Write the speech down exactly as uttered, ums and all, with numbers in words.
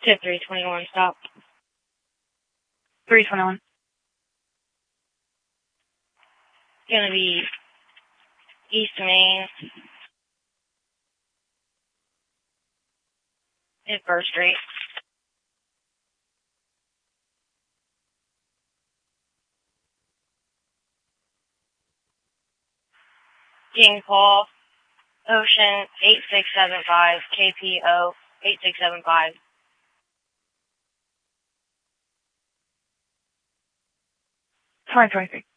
Tip three twenty-one, stop. three twenty-one. Gonna be East Main. Hit First Street. King Paul, Ocean eight six seven five, K P O eight six seven five. twenty twenty-three.